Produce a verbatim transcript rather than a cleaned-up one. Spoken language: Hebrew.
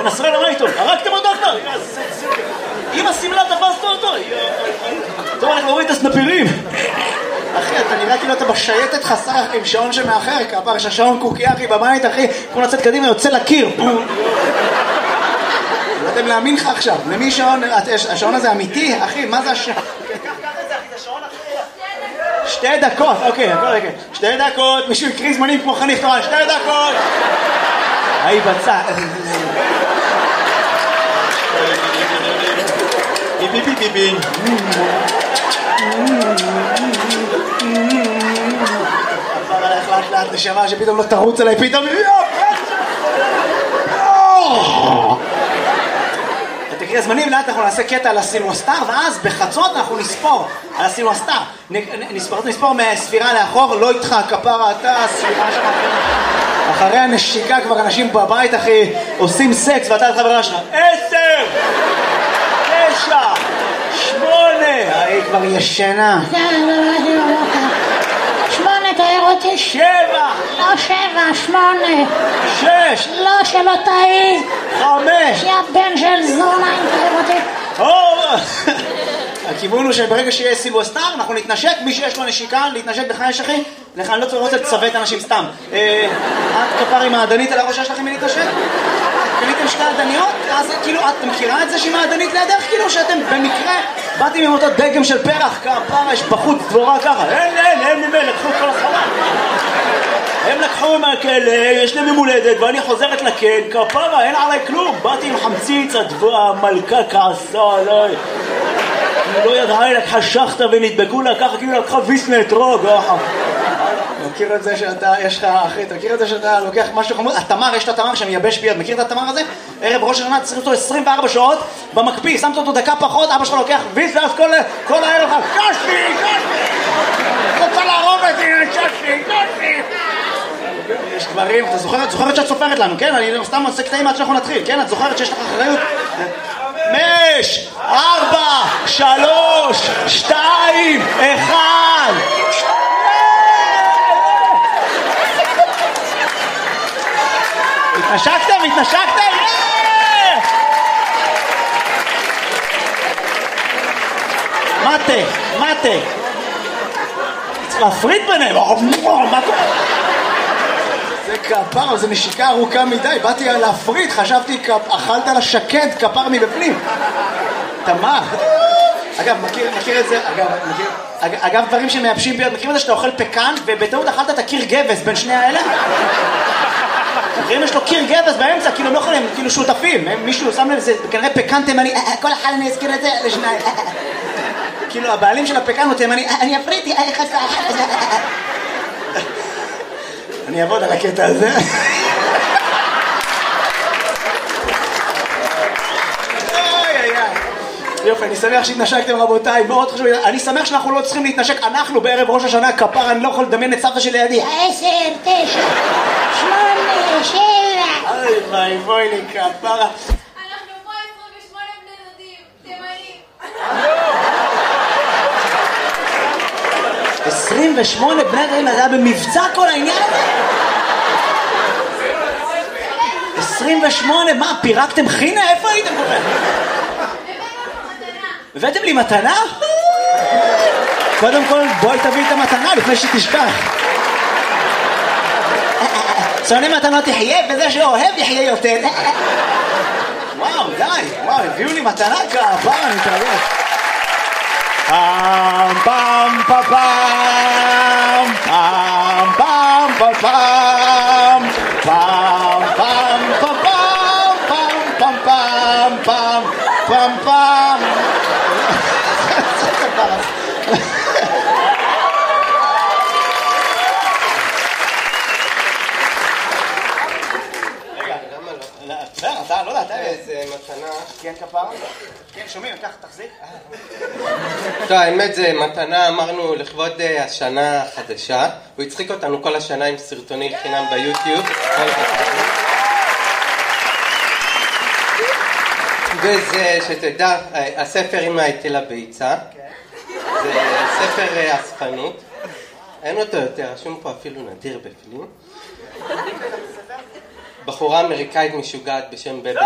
נסראללה, מה איתו? הרגתם אותו כבר? אם השמלה תפסת אותו. טוב, אנחנו רואים את הסנפירים. אחי, אתה נראה כאילו אתה בשייטת חסר עם שעון שמאחר, כפר, יש השעון קוקי אחי בבית, אחי, כמו לצאת קדימה, יוצא לקיר. לא יודעים להאמין לך עכשיו, למי שעון, השעון הזה אמיתי, אחי, מה זה השעון? שתי דקות, אוקיי, הכל רגע. שתי דקות, מישהו יקריא זמנים כמו חניך תורן, שתי דקות. היי בצע. ביבי ביבי ביבי. עבר עליך לאט לאט נשמה שפתאום לא תרוץ עליי, פתאום... תקריא זמנים, לאט אנחנו נעשה קטע על הסילואסטר, ואז בחצות אנחנו נספור על הסילואסטר. נספור, נספור מהספירה לאחור, לא איתך, כפרה, אתה, הספירה שלך. אחרי הנשיקה כבר אנשים בבית, אחי, עושים סקס, ואתה לחברה שלך. עשר! תשע! שמונה! היא כבר ישנה. שמונה, תאר אותי. שבע! לא שבע, שמונה. שש! לא, שלא תאי. חמש! יא בן של זונה, אם תאר אותי. הכיוון הוא שברגע שיהיה סילואסטר, אנחנו נתנשק, מי שיש לו נשיקה, להתנשק בחייש אחי, לך אני לא צריך רוצה לצוות אנשים סתם. את כפר עם העדנית על הראש שלכם מלהתנשק? קניתם שתי עדניות? אז כאילו, את מכירה את זה שהיא מעדנית לידך? כאילו שאתם במקרה באתם עם אותו דגם של פרח, כפר, יש בחוץ דבורה ככה, אין, אין, אין ממי, לקחו כל הסחורה. הם לקחו מהכלא, יש להם ממולדת, ואני חוזרת לכן, כפרה, אין עליי כלום. באתי עם חמציץ, הדבורה, המלכה כעסה עליי. היא לא ידעה, היא לקחה שחטה ונדבקו לה ככה, כאילו לקחה ויסנה אתרוג. מכיר את זה שאתה, יש לך, אחי, אתה מכיר את זה שאתה לוקח משהו חמוד? התמר, יש את התמר שמייבש ביד, מכיר את התמר הזה? ערב ראש השנה צריך אותו עשרים וארבע שעות במקפיא, שמת אותו דקה פחות, אבא שלך לוקח ויס, ואז כל, כל הערב לך, קשי, קשי! רוצה להרוג אותי, קשי, קשי! יש דברים, אתה זוכרת, זוכרת שאת סופרת לנו, כן? אני סתם עושה קטעים עד שאנחנו נתחיל, כן? את זוכרת שיש לך אחריות? חמש, ארבע, שלוש, שתיים, אחד! התנשקתם? התנשקתם? מטה, מטה. צריך להפריד ביניהם. מה קורה? זה כפר, זה נשיקה ארוכה מדי. באתי להפריד, חשבתי אכלת לשקד כפר מבפנים. תמר. אגב, מכיר, מכיר את זה, אגב, מכיר, אגב, דברים שמייבשים ביד, מכיר את זה שאתה אוכל פקן ובטעות אכלת את הקיר גבס בין שני האלה? אם יש לו קיר גבס באמצע, כאילו לא יכולים, כאילו שותפים, מישהו שם לב, זה כנראה פקן תימני, כל אחד אני אזכיר את זה לשניים. כאילו הבעלים של הפקן הוא תימני, אני אפריד, אני אעבוד על הקטע הזה. יופי, אני שמח שהתנשקתם רבותיי, מאוד חשוב, אני שמח שאנחנו לא צריכים להתנשק, אנחנו בערב ראש השנה, כפר, אני לא יכול לדמיין את סבתא שלי לידי. עשר, תשע, שמונה, שבע. אוי, ביי, בואי לי, כפרה. אנחנו פה עשרים ושמונה בני דודים, תימנים. עשרים ושמונה בני דודים, זה היה במבצע כל העניין הזה? עשרים ושמונה, מה, פירקתם חינה? איפה הייתם כל כך? הבאתם לי מתנה? קודם כל בואי תביא את המתנה לפני שתשכח. שונא מתנות יחיה וזה שאוהב יחיה יותר. וואו, די, וואו, הביאו לי מתנה כעבר, אני מתרגש. פעם פעם פעם פעם פעם פעם פעם פעם פעם פעם פעם פעם פעם פעם פעם. אתה לא יודע, אתה איזה מתנה. כן כפר? כן, שומעים, ככה תחזיק. טוב, האמת זה מתנה, אמרנו לכבוד השנה החדשה. הוא הצחיק אותנו כל השנה עם סרטוני חינם ביוטיוב. וזה, שתדע, הספר אמא הייתי לביצה. זה ספר אספנות. אין אותו יותר, רשום פה אפילו נדיר בפנים. בחורה אמריקאית משוגעת בשם בבי